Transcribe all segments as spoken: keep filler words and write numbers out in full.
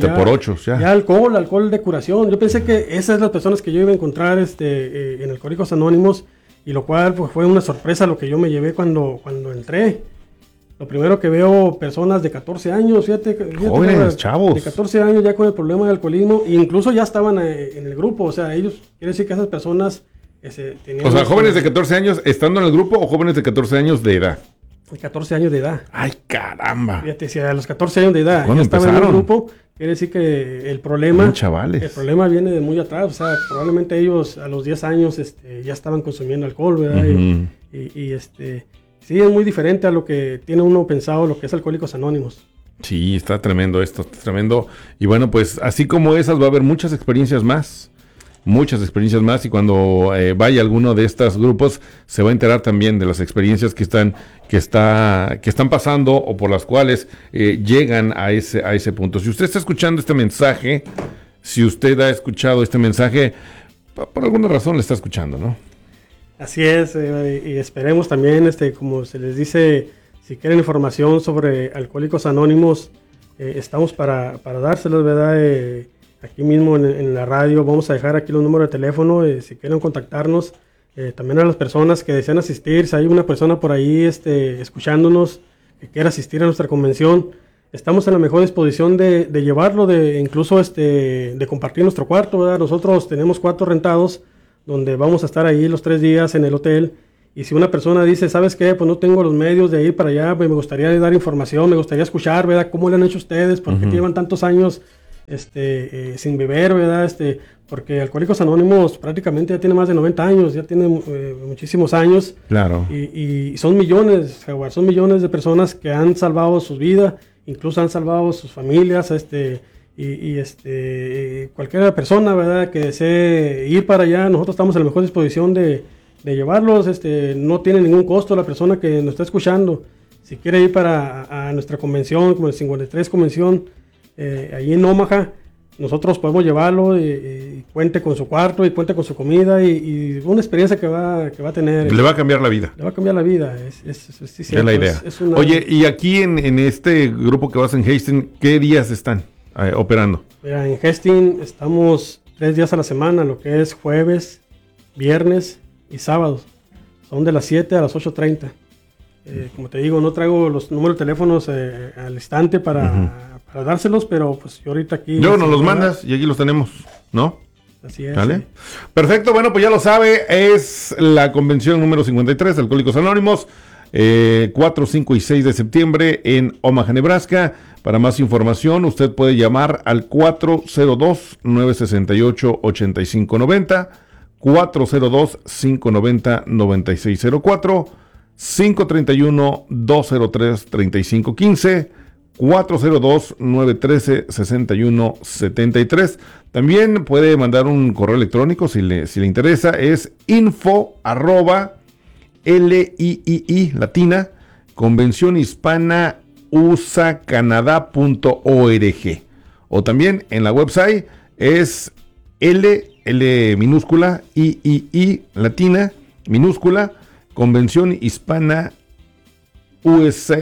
ya, por ocho, ya. Ya alcohol, alcohol de curación. Yo pensé que esas son las personas que yo iba a encontrar este, eh, en Alcohólicos Anónimos, y lo cual pues, fue una sorpresa lo que yo me llevé cuando, cuando entré. Lo primero que veo, personas de catorce años, fíjate, fíjate jóvenes, ahora, chavos. de catorce años ya con el problema de alcoholismo, e incluso ya estaban eh, en el grupo, o sea, ellos, quiere decir que esas personas ese, tenían... O sea, jóvenes de catorce años estando en el grupo o jóvenes de catorce años de edad. De catorce años de edad. Ay, caramba. Fíjate, si a los catorce años de edad ¿Cuándo ya estaban empezaron? en el grupo, quiere decir que el problema... Bien, chavales. El problema viene de muy atrás, o sea, probablemente ellos a los diez años este, ya estaban consumiendo alcohol, ¿verdad? Uh-huh. y, y, y este... Sí, es muy diferente a lo que tiene uno pensado, lo que es Alcohólicos Anónimos. Sí, está tremendo esto, está tremendo. Y bueno, pues así como esas va a haber muchas experiencias más, muchas experiencias más, y cuando eh, vaya alguno de estos grupos se va a enterar también de las experiencias que están, que está, que están pasando o por las cuales eh, llegan a ese, a ese punto. Si usted está escuchando este mensaje, si usted ha escuchado este mensaje, por alguna razón le está escuchando, ¿no? Así es, eh, y esperemos también, este, como se les dice, si quieren información sobre Alcohólicos Anónimos, eh, estamos para, para dárselos, ¿verdad? Eh, aquí mismo en, en la radio vamos a dejar aquí los números de teléfono, eh, si quieren contactarnos, eh, también a las personas que desean asistir, si hay una persona por ahí este, escuchándonos que quiera asistir a nuestra convención, estamos en la mejor disposición de, de llevarlo, de incluso este, de compartir nuestro cuarto, ¿verdad? Nosotros tenemos cuartos rentados, donde vamos a estar ahí los tres días en el hotel, y si una persona dice, ¿sabes qué? Pues no tengo los medios de ir para allá, pues me gustaría dar información, me gustaría escuchar, ¿verdad? ¿Cómo le han hecho ustedes? ¿Por qué uh-huh. llevan tantos años este, eh, sin beber, ¿verdad? Este, porque Alcohólicos Anónimos prácticamente ya tiene más de noventa años, ya tiene eh, muchísimos años. Claro. Y, y son millones, Jaguar, son millones de personas que han salvado su vida, incluso han salvado sus familias, este... Y, y este cualquier persona, ¿verdad?, que desee ir para allá, nosotros estamos en la mejor disposición de, de llevarlos. Este, no tiene ningún costo la persona que nos está escuchando. Si quiere ir para a, a nuestra convención, como el cincuenta y tres convención, eh, ahí en Omaha, nosotros podemos llevarlo y, y cuente con su cuarto y cuente con su comida y, y una experiencia que va, que va a tener. Le va a cambiar la vida. Le va a cambiar la vida, es, es, es, es, es, es la idea. Es, es una... Oye, y aquí en, en este grupo que vas en Hastings, ¿qué días están Eh, operando? Mira, en Hastings estamos tres días a la semana, lo que es jueves, viernes y sábados. Son de las siete a las ocho treinta. Eh, como te digo, no traigo los números de teléfonos eh, al instante para, uh-huh. para dárselos, pero pues yo ahorita aquí... Yo nos los mandas y aquí los tenemos, ¿no? Así es. ¿Vale? Sí. Perfecto, bueno, pues ya lo sabe, es la convención número cincuenta y tres de Alcohólicos Anónimos, eh, cuatro, cinco y seis de septiembre en Omaha, Nebraska. Para más información, usted puede llamar al cuatro cero dos, nueve seis ocho, ocho cinco nueve cero, cuatro cero dos, cinco nueve cero, nueve seis cero cuatro, cinco tres uno, dos cero tres, tres cinco uno cinco, cuatro cero dos, nueve uno tres, seis uno siete tres. También puede mandar un correo electrónico si le, si le interesa, es info arroba L I I I latina, Convención Hispana U S A Canadá punto org, o también en la website es L, L minúscula, I, I, I latina, minúscula, Convención Hispana U S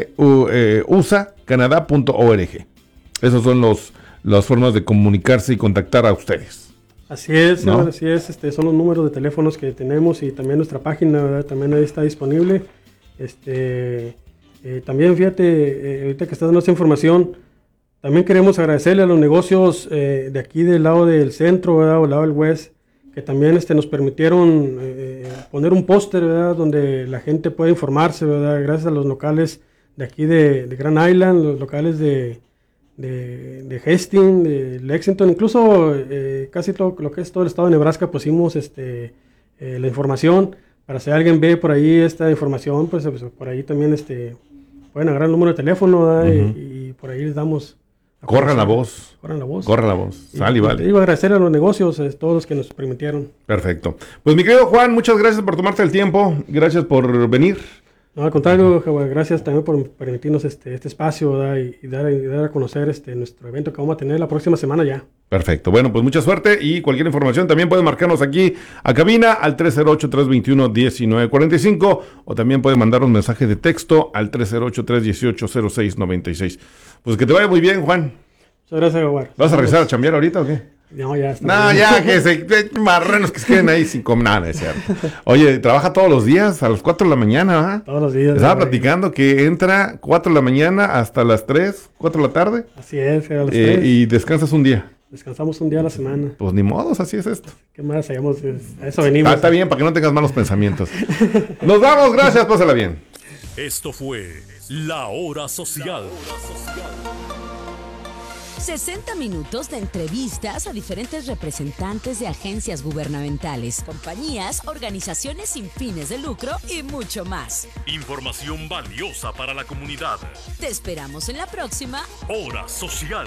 A Canadá punto org. Esas son los, las formas de comunicarse y contactar a ustedes. Así es, ¿no? Así es, este, son los números de teléfonos que tenemos y también nuestra página, ¿verdad? También ahí está disponible. Este... Eh, también fíjate, eh, ahorita que está dando esta información, también queremos agradecerle a los negocios eh, de aquí del lado del centro, ¿verdad? O del lado del west, que también este, nos permitieron eh, poner un póster, ¿verdad? Donde la gente puede informarse, ¿verdad? Gracias a los locales de aquí de, de Grand Island, los locales de, de, de Hastings, de Lexington, incluso eh, casi todo lo que es todo el estado de Nebraska, pusimos este, eh, la información. Para si alguien ve por ahí esta información, pues, pues por ahí también este, pueden agarrar el número de teléfono, uh-huh. y, y por ahí les damos... Corran la voz. Corran la voz. Corran la voz. Sal y vale. Te digo, agradecer a los negocios, a todos los que nos permitieron. Perfecto. Pues mi querido Juan, muchas gracias por tomarte el tiempo. Gracias por venir. No, al contrario, gracias también por permitirnos este, este espacio, ¿verdad? Y, y, dar, y dar a conocer este, nuestro evento que vamos a tener la próxima semana ya. Perfecto. Bueno, pues mucha suerte y cualquier información también pueden marcarnos aquí a cabina al tres cero ocho, tres dos uno, uno nueve cuatro cinco o también pueden mandar un mensaje de texto al tres cero ocho, tres uno ocho, cero seis nueve seis. Pues que te vaya muy bien, Juan. Muchas gracias, Jaguar. ¿Vas a regresar a chambear ahorita o qué? No, ya está. No, ya, que se marranos que se queden ahí sin comer nada, es cierto. Oye, trabaja todos los días a las cuatro de la mañana, ¿verdad? Todos los días. Estaba güey. platicando que entra cuatro de la mañana hasta las tres, cuatro de la tarde. Así es, a las eh, tres. y descansas un día. Descansamos un día a la semana. Pues ni modos, así es esto. ¿Qué más hacemos? A eso venimos. Ah, está bien, para que no tengas malos pensamientos. Nos vamos, gracias, pásala bien. Esto fue La Hora Social. sesenta minutos de entrevistas a diferentes representantes de agencias gubernamentales, compañías, organizaciones sin fines de lucro y mucho más. Información valiosa para la comunidad. Te esperamos en la próxima Hora Social.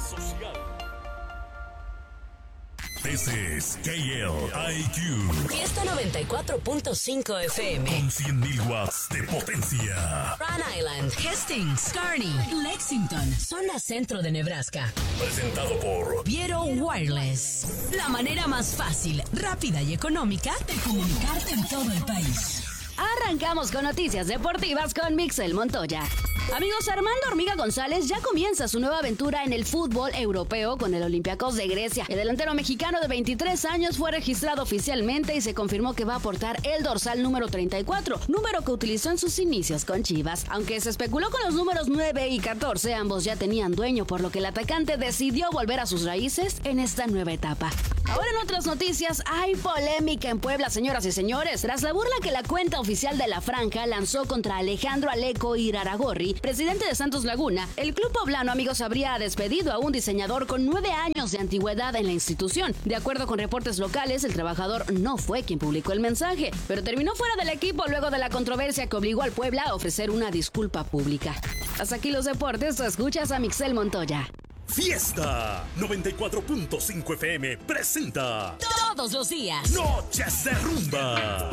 This is K L I Q. Fiesta noventa y cuatro punto cinco F M. Con cien mil watts de potencia. Rhode Island, Hastings, Kearney, Lexington, zona centro de Nebraska. Presentado por Viero Wireless. La manera más fácil, rápida y económica de comunicarte en todo el país. Arrancamos con noticias deportivas con Mixel Montoya. Amigos, Armando Hormiga González ya comienza su nueva aventura en el fútbol europeo con el Olympiacos de Grecia. El delantero mexicano de veintitrés años fue registrado oficialmente y se confirmó que va a portar el dorsal número treinta y cuatro, número que utilizó en sus inicios con Chivas. Aunque se especuló con los números nueve y catorce, ambos ya tenían dueño, por lo que el atacante decidió volver a sus raíces en esta nueva etapa. Ahora en otras noticias, hay polémica en Puebla, señoras y señores, tras la burla que la cuenta oficial de la Franja lanzó contra Alejandro Aleco Iraragorri, presidente de Santos Laguna. El club poblano, amigos, habría despedido a un diseñador con nueve años de antigüedad en la institución. De acuerdo con reportes locales, el trabajador no fue quien publicó el mensaje, pero terminó fuera del equipo luego de la controversia que obligó al Puebla a ofrecer una disculpa pública. Hasta aquí los deportes, tú escuchas a Mixel Montoya. Fiesta noventa y cuatro punto cinco F M presenta Todos los días. Noches de Rumba.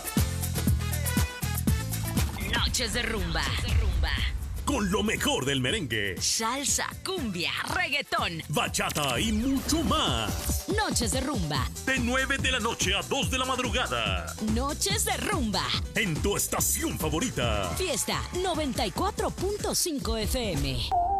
Noches de rumba. Con lo mejor del merengue, Salsa, cumbia, reggaetón. bachata y mucho más. Noches de rumba. De nueve de la noche a dos de la madrugada. Noches de rumba. En tu estación favorita. Fiesta noventa y cuatro punto cinco F M.